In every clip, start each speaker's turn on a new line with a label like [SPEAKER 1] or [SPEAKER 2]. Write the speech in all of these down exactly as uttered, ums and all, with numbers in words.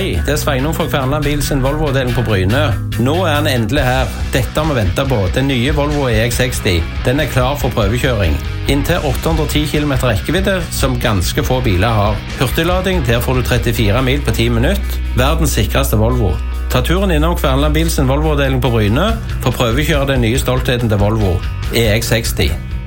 [SPEAKER 1] Hei, det er Sveinung fra Kverneland Bil sin Volvo-avdeling på Bryne. Nå er den endelig her. Dette har vi ventet på. Den nye Volvo E X seksti. Den er klar for prøvekjøring. Inntil åtte hundre og ti kilometer rekkevidde, som ganske få biler har. Hurtiglading, der får du trettifire mil på ti minutter. Verdens sikreste Volvo. Ta turen innom Kverneland Bil sin Volvo-avdeling på Bryne for å prøvekjøre den nye stoltheten til Volvo, E X seksti.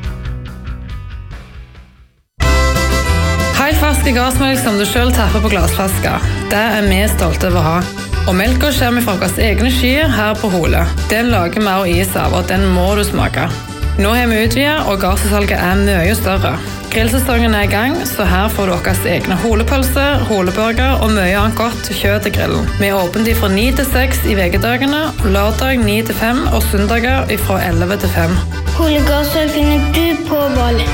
[SPEAKER 2] Helt ferske gassmelk som du selv tapper på glassflasker. Det er vi stolte over å ha. Og melka kommer fra våre egne skyer her på Hole. Den lager vi og is av, og den må du smake. Nå har vi utvidet, og gassalget er mye større. Grillsesongen er i gang, så her får du deres egne holepølse, holeburger og mye annet godt kjøtt til grillen. Vi er åpent fra ni til seks i vekedagene, lørdag ni til fem og søndager fra elleve til fem.
[SPEAKER 3] Holegassel finner du på Bali.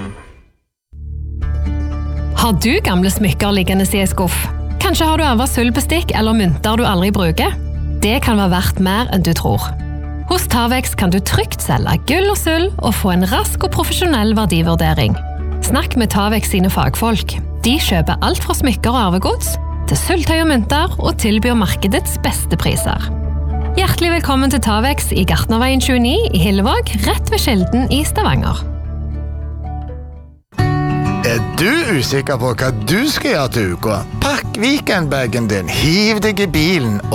[SPEAKER 4] Har du gamle smykker liggende i en skuff? Kanskje har du arvet sølvbestikk eller mynter du aldri bruker? Det kan være verdt mer enn du tror. Hos Tavex kan du trygt selge gull og sølv og få en rask og profesjonell verdivurdering. Snakk med Tavex sine fagfolk. De kjøper alt fra smykker og arvegods til sølvtøy og mynter og tilbyr markedets beste priser. Hjertelig velkommen til Tavex i Gartnerveien tjueni i Hillevåg, rett ved Skjelden i Stavanger.
[SPEAKER 5] Er du usikker på hva du skal gjøre til uka? Pakk weekendbagen din, hiv deg i bilen